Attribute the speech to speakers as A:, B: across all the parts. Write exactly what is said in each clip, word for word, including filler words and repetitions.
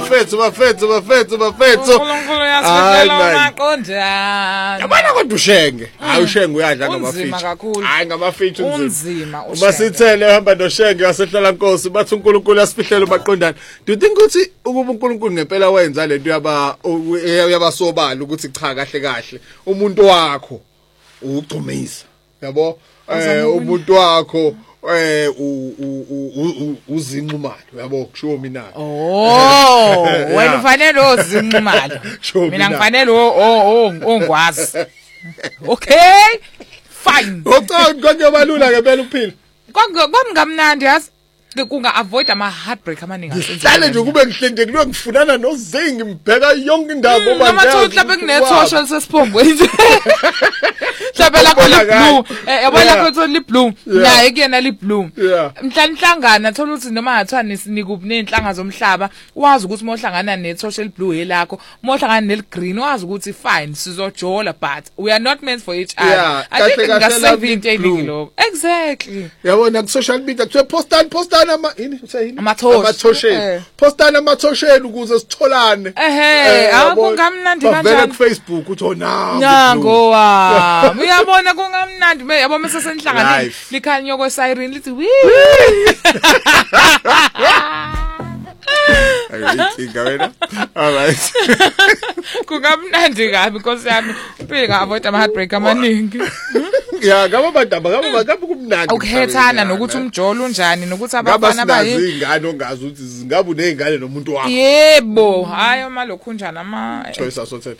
A: bafethu bafethu bafethu bafethu
B: uNkulunkulu yasifela maqonjana
A: yabona kodwa ushenge hayi ushenge uyadla ngamafithi hayi ngamafithi
B: unzima
A: uma sithele uhamba noshenge yasehlala Nkosi bathi uNkulunkulu yasifihlela maqondana do you think ukuthi ukuba uNkulunkulu ngempela wenza lento yaba yabasobala ukuthi cha kahle kahle umuntu wakho ucumisa yabo eh umuntu wakho eh uzinxumalo yabo kusho mina
B: oh wena ufanele ozinxumalo mina ngifanele ongwazi okay fine
A: ucanga konke balula ngempela ukuphila
B: kongamnandi yazi kunga avoid ama heartbreak amaningi asenza
A: hlale nje kube ngihlende kulo ngifunana nozingi ngibheka yonke indawo ngoba
B: nomathi mhlawumbe kunethosha lesesiphongo nje mhlawumbe lakho li blue yabo lakho thola li blue naye kuyena li blue mhlanhlangana thola ukuthi noma ngathiwa nisinika nenhlanga zomhlaba wazi ukuthi mohlangana nethosha li blue elakho mohlangana nel green wazi ukuthi fine sizojola but we are not meant for each other I think ngasave into eningi lokho exactly
A: yabona ku social media kuthiwa postan postan ama ini usayini
B: amathosheni
A: postana amathosheni ukuze sitholane
B: ehe akungamnandi kanjani
A: bavela ku Facebook uthi ona
B: nango wa uyabona kungamnandi yabo mase senhlangana likhanya kwe siren lithi wi
A: ayithinga wena all right
B: kungamnandi kabi Nkosi yami phika avoid ama heartbreak amaningi
A: ya ngaba bandaba ngaba ngaba kumnandi
B: ukuhethana nokuthi umjolo unjani nokuthi abafana bayi
A: ingane ongazi ukuthi zingabe unezingane nomuntu wakho
B: yebo hayi uma lokhu njani ama
A: choice assorted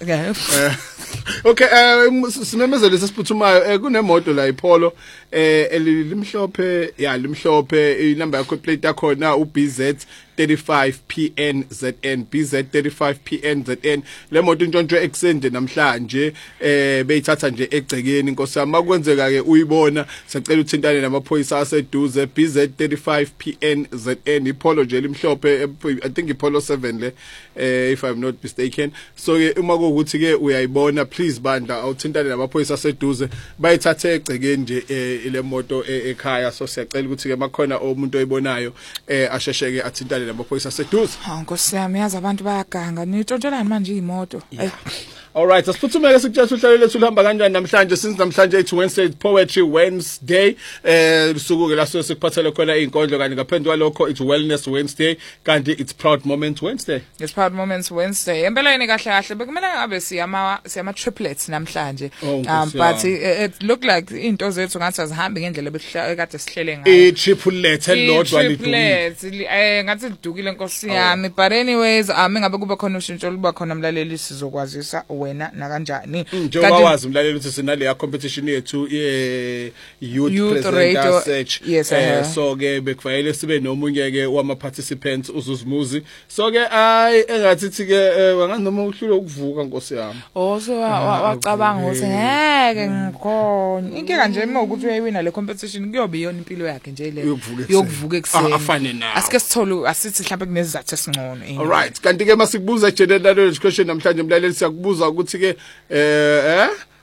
A: okay eh simemezele sesiphuthumayo kunemoto la iPolo eh elimhlophe ya limhlophe inumber yakho plate yakhona u B Z thirty-five P N Z N B Z thirty-five P N Z N le moto intshontsho eksende namhlanje eh beyithatha nje egcekeni Nkosi yami makwenzeka ke uyibona sicela uthintane namaphoyisa aseduze B Z thirty-five P N Z N iPolo nje limhlophe I think iPolo seven le eh if I'm not mistaken so ke uma kuukuthi ke uyayibona please bandla awuthintane namaphoyisa aseduze bayithathe egcekeni nje ile moto ekhaya so siyacela ukuthi ke makhona umuntu oyibonayo eh ashesheke athintane namaphoyisa aseduze
B: Nkosi yami yazi abantu bayaganga nitshontshelana manje imoto
A: all right asiphuthume sikutshela uhlelo lethu luhamba kanjani namhlanje since namhlanje it's Wednesday Poetry Wednesday eh usuku ke la sikuphathele khona izinkondlo kanye ngaphendwa lokho it's Wellness Wednesday kanti it's Proud Moments Wednesday
B: it's Proud Moments Wednesday empeleni kahle kahle bekumele ngabe siyama siyama triplets namhlanje um but it look like into zethu ngathi azihambe ngendlela bekade sihlele ngayo
A: i triplet elodwa
B: lidukile eh ngathi lidukile Nkosi yami but anyways ame ngabe kube khona ushintsho luba khona mlaleli sizokwazisa wena na kanjani
A: njengoba wazi umlaleli ukuthi sinale ya competition yethu ye youth presenter search
B: eh
A: so ke bekufanele sibe nomunye ke wama participants uzuzumuzi so ke ay engathi ke wangazi noma uhlule ukuvuka Nkosi yami
B: oh so wacabanga ukuthi ngeke ngikhona inkinga nje uma ukuthi uyayiwina le competition kuyobe yona impilo yakhe nje le yokuvuka ekseni
A: afane nawe
B: asike sithole asithi mhlawumbe kunezizathu esingcono
A: all right kanti ke masikubuza general question namhlanje umlaleli siyakubuza ukuthi ke eh